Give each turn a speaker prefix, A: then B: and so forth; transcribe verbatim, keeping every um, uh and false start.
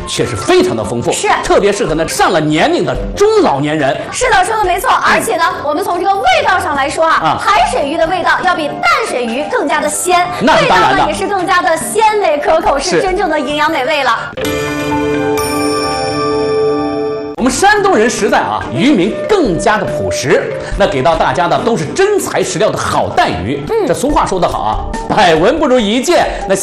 A: 却是非常的丰富，
B: 是
A: 特别适合呢上了年龄的中老年人。
B: 是的，说的没错。而且呢，嗯、我们从这个味道上来说啊，啊海水鱼的味道要比淡水鱼更加的鲜，
A: 那是当然的，
B: 味道呢也是更加的鲜美可口，是真正的营养美味了。
A: 我们山东人实在啊，渔民更加的朴实，那给到大家的都是真材实料的好带鱼。嗯，这俗话说得好啊，百闻不如一见。那